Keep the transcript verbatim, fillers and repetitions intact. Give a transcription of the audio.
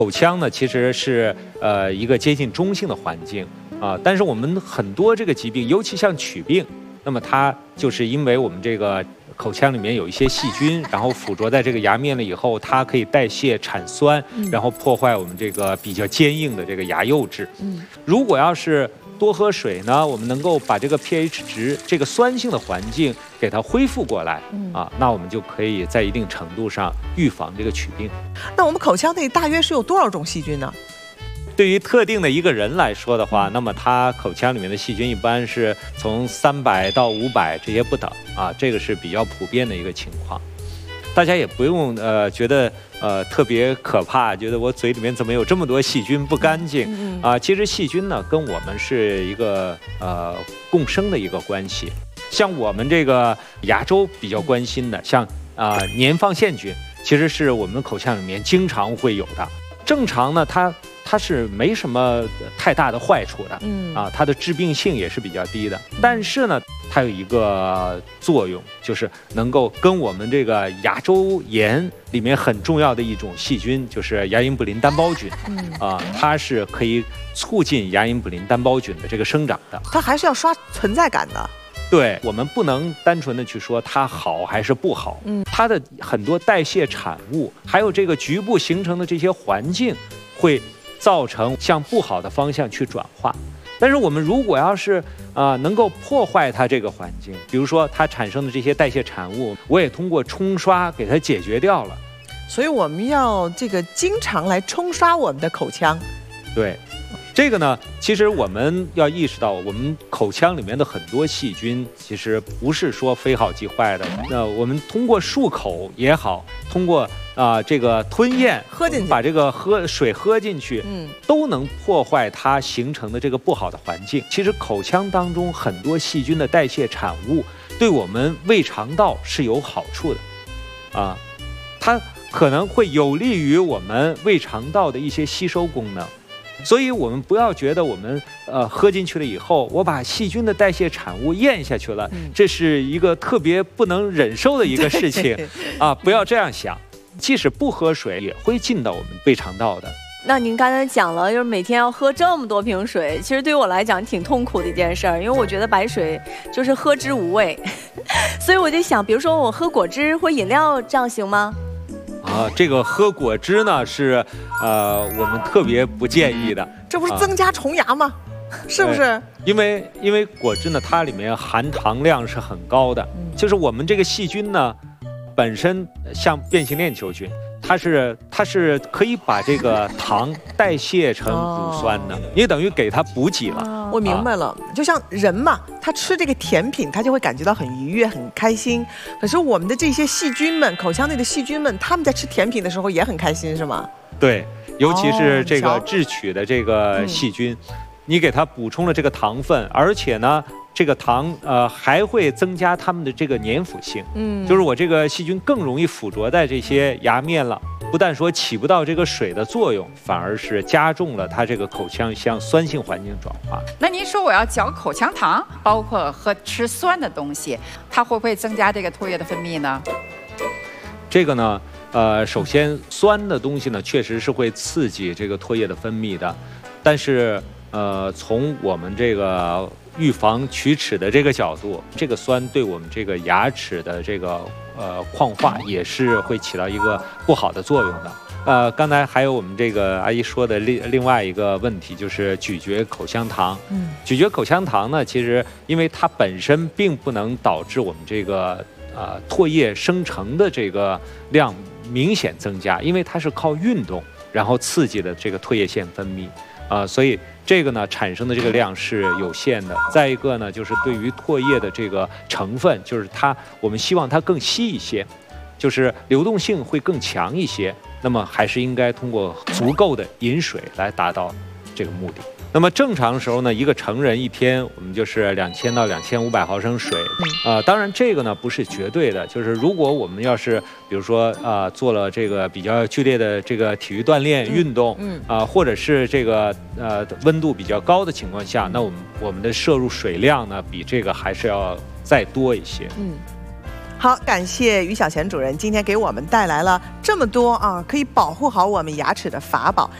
口腔呢，其实是呃一个接近中性的环境啊、呃，但是我们很多这个疾病，尤其像龋病，那么它就是因为我们这个口腔里面有一些细菌，然后附着在这个牙面了以后，它可以代谢产酸，然后破坏我们这个比较坚硬的这个牙釉质。嗯，如果要是多喝水呢，我们能够把这个 pH 值这个酸性的环境给它恢复过来，嗯、啊，那我们就可以在一定程度上预防这个龋病。 那我们口腔内大约是有多少种细菌呢？ 对于特定的一个人来说的话，那么他口腔里面的细菌一般是从三百到五百这些不等啊，这个是比较普遍的一个情况。大家也不用呃觉得呃特别可怕，觉得我嘴里面怎么有这么多细菌不干净啊、呃？其实细菌呢跟我们是一个呃共生的一个关系。像我们这个牙周比较关心的，像啊、呃、粘放线菌，其实是我们口腔里面经常会有的。正常呢，它它是没什么太大的坏处的，嗯啊，它的致病性也是比较低的。但是呢，它有一个作用，就是能够跟我们这个牙周炎里面很重要的一种细菌，就是牙龈卟啉单胞菌，嗯啊，它是可以促进牙龈卟啉单胞菌的这个生长的。 它还是要刷存在感的。 对，我们不能单纯的去说它好还是不好，嗯，它的很多代谢产物，还有这个局部形成的这些环境，会造成向不好的方向去转化。但是我们如果要是啊、呃、能够破坏它这个环境，比如说它产生的这些代谢产物，我也通过冲刷给它解决掉了。 所以我们要这个经常来冲刷我们的口腔。 对。这个呢，其实我们要意识到，我们口腔里面的很多细菌，其实不是说非好即坏的。那我们通过漱口也好，通过啊、呃、这个吞咽喝进去， 把这个喝水喝进去，嗯，都能破坏它形成的这个不好的环境。其实口腔当中很多细菌的代谢产物，对我们胃肠道是有好处的，啊，它可能会有利于我们胃肠道的一些吸收功能。所以我们不要觉得我们呃喝进去了以后，我把细菌的代谢产物咽下去了，嗯、这是一个特别不能忍受的一个事情啊！不要这样想，即使不喝水也会进到我们胃肠道的。 那您刚才讲了，就是每天要喝这么多瓶水，其实对于我来讲挺痛苦的一件事儿，因为我觉得白水就是喝之无味，所以我就想，比如说我喝果汁或饮料，这样行吗？ 啊，这个喝果汁呢是，呃，我们特别不建议的。 这不是增加虫牙吗？啊、是不是？ 因为因为果汁呢，它里面含糖量是很高的。嗯、就是我们这个细菌呢，本身像变形链球菌，它是它是可以把这个糖代谢成乳酸的，哦、你等于给它补给了。 我明白了，啊、就像人嘛，他吃这个甜品，他就会感觉到很愉悦、很开心。可是我们的这些细菌们，口腔内的细菌们，他们在吃甜品的时候也很开心，是吗？ 对，尤其是这个智取的这个细菌，哦、你给它补充了这个糖分，而且呢，这个糖呃还会增加它们的这个粘附性。嗯，就是我这个细菌更容易附着在这些牙面了。不但说起不到这个水的作用，反而是加重了它这个口腔向酸性环境转化。 那您说我要嚼口香糖，包括喝吃酸的东西，它会不会增加这个唾液的分泌呢？ 这个呢，呃，首先酸的东西呢，确实是会刺激这个唾液的分泌的，但是呃，从我们这个预防龋齿的这个角度，这个酸对我们这个牙齿的这个呃矿化也是会起到一个不好的作用的。呃，刚才还有我们这个阿姨说的另另外一个问题，就是咀嚼口香糖。嗯，咀嚼口香糖呢，其实因为它本身并不能导致我们这个呃唾液生成的这个量明显增加，因为它是靠运动然后刺激的这个唾液腺分泌。啊、呃，所以这个呢产生的这个量是有限的。再一个呢，就是对于唾液的这个成分，就是它，我们希望它更稀一些，就是流动性会更强一些。那么还是应该通过足够的饮水来达到这个目的。那么正常时候呢，一个成人一天我们就是两千到两千五百毫升水。呃，当然这个呢不是绝对的，就是如果我们要是比如说啊、呃、做了这个比较剧烈的这个体育锻炼运动，嗯啊、呃、或者是这个呃温度比较高的情况下，那我们我们的摄入水量呢比这个还是要再多一些。嗯。 好，感谢于小贤主任今天给我们带来了这么多啊，可以保护好我们牙齿的法宝。